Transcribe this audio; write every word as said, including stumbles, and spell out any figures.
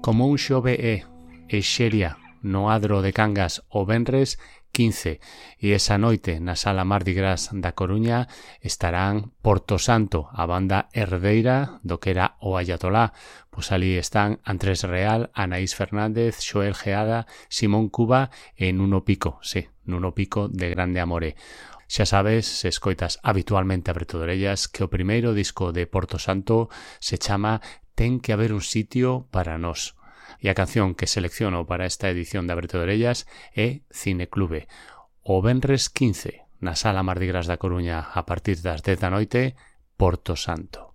Como un xove é e Xeria no adro de Cangas o venres quince e esa noite na Sala Mardi Gras da Coruña estarán Porto Santo, a banda herdeira do que era o Ayatolá. Pois ali están Andrés Real, Anaís Fernández, Xoel Geada, Simón Cuba e Nuno Pico, sí, Nuno Pico de Grande Amore. Xa sabes, se escoitas habitualmente Aberto de Orellas, que o primeiro disco de Porto Santo se chama Ten que haber un sitio para nós. E a canción que selecciono para esta edición de Aberto de Orellas é Cineclube. O venres quince, na Sala Mardi Gras da Coruña, a partir das dez da noite, Porto Santo.